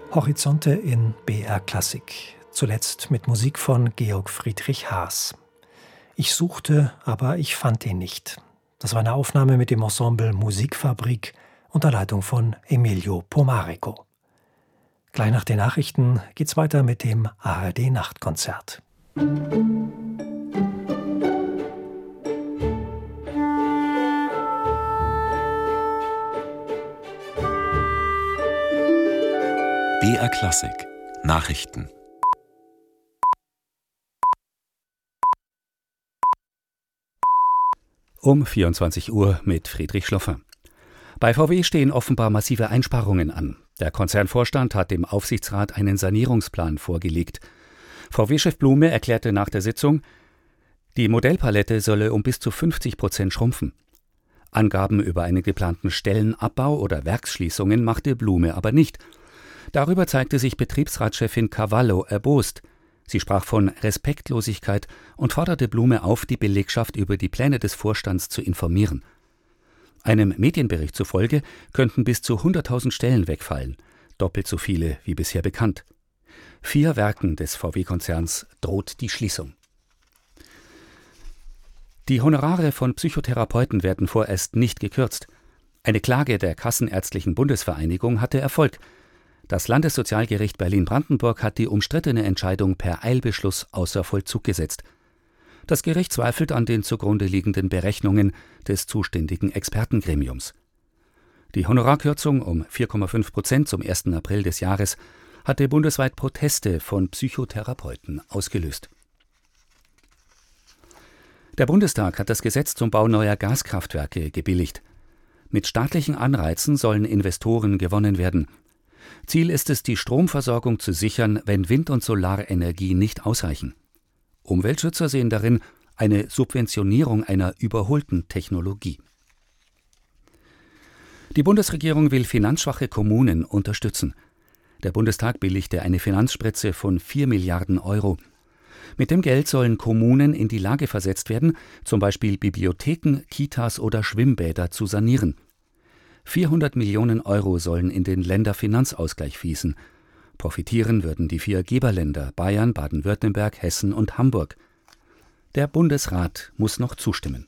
Horizonte in BR Klassik. Zuletzt mit Musik von Georg Friedrich Haas. Ich suchte, aber ich fand ihn nicht. Das war eine Aufnahme mit dem Ensemble Musikfabrik unter Leitung von Emilio Pomarico. Gleich nach den Nachrichten geht's weiter mit dem ARD-Nachtkonzert. BR Klassik Nachrichten. Um 24 Uhr mit Friedrich Schloffer. Bei VW stehen offenbar massive Einsparungen an. Der Konzernvorstand hat dem Aufsichtsrat einen Sanierungsplan vorgelegt. VW-Chef Blume erklärte nach der Sitzung, die Modellpalette solle um bis zu 50% schrumpfen. Angaben über einen geplanten Stellenabbau oder Werksschließungen machte Blume aber nicht. Darüber zeigte sich Betriebsratschefin Cavallo erbost. Sie sprach von Respektlosigkeit und forderte Blume auf, die Belegschaft über die Pläne des Vorstands zu informieren. Einem Medienbericht zufolge könnten bis zu 100.000 Stellen wegfallen, doppelt so viele wie bisher bekannt. 4 Werken des VW-Konzerns droht die Schließung. Die Honorare von Psychotherapeuten werden vorerst nicht gekürzt. Eine Klage der Kassenärztlichen Bundesvereinigung hatte Erfolg. Das Landessozialgericht Berlin-Brandenburg hat die umstrittene Entscheidung per Eilbeschluss außer Vollzug gesetzt. Das Gericht zweifelt an den zugrunde liegenden Berechnungen des zuständigen Expertengremiums. Die Honorarkürzung um 4,5% zum 1. April des Jahres hatte bundesweit Proteste von Psychotherapeuten ausgelöst. Der Bundestag hat das Gesetz zum Bau neuer Gaskraftwerke gebilligt. Mit staatlichen Anreizen sollen Investoren gewonnen werden. Ziel ist es, die Stromversorgung zu sichern, wenn Wind- und Solarenergie nicht ausreichen. Umweltschützer sehen darin eine Subventionierung einer überholten Technologie. Die Bundesregierung will finanzschwache Kommunen unterstützen. Der Bundestag billigte eine Finanzspritze von 4 Milliarden Euro. Mit dem Geld sollen Kommunen in die Lage versetzt werden, zum Beispiel Bibliotheken, Kitas oder Schwimmbäder zu sanieren. 400 Millionen Euro sollen in den Länderfinanzausgleich fließen. Profitieren würden die 4 Geberländer Bayern, Baden-Württemberg, Hessen und Hamburg. Der Bundesrat muss noch zustimmen.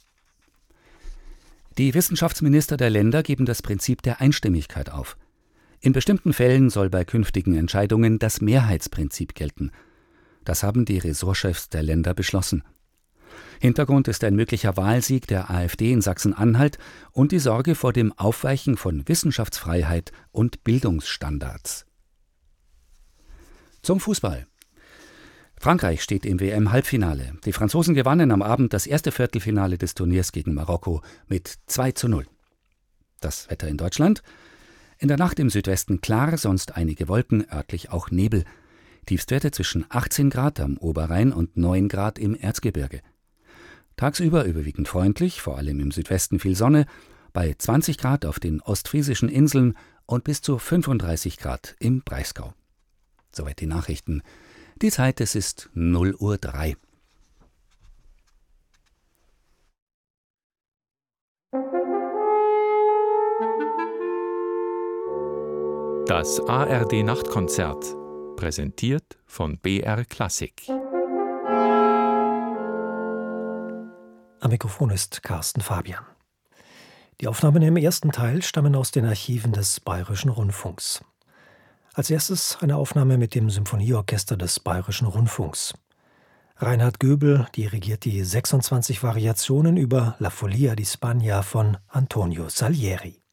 Die Wissenschaftsminister der Länder geben das Prinzip der Einstimmigkeit auf. In bestimmten Fällen soll bei künftigen Entscheidungen das Mehrheitsprinzip gelten. Das haben die Ressortchefs der Länder beschlossen. Hintergrund ist ein möglicher Wahlsieg der AfD in Sachsen-Anhalt und die Sorge vor dem Aufweichen von Wissenschaftsfreiheit und Bildungsstandards. Zum Fußball. Frankreich steht im WM-Halbfinale. Die Franzosen gewannen am Abend das erste Viertelfinale des Turniers gegen Marokko mit 2:0. Das Wetter in Deutschland? In der Nacht im Südwesten klar, sonst einige Wolken, örtlich auch Nebel. Tiefstwerte zwischen 18 Grad am Oberrhein und 9 Grad im Erzgebirge. Tagsüber überwiegend freundlich, vor allem im Südwesten viel Sonne, bei 20 Grad auf den ostfriesischen Inseln und bis zu 35 Grad im Breisgau. Soweit die Nachrichten. Die Zeit, es ist 0:03 Uhr. Das ARD-Nachtkonzert, präsentiert von BR Klassik. Am Mikrofon ist Carsten Fabian. Die Aufnahmen im ersten Teil stammen aus den Archiven des Bayerischen Rundfunks. Als erstes eine Aufnahme mit dem Symphonieorchester des Bayerischen Rundfunks. Reinhard Göbel dirigiert die 26 Variationen über La Follia di Spagna von Antonio Salieri.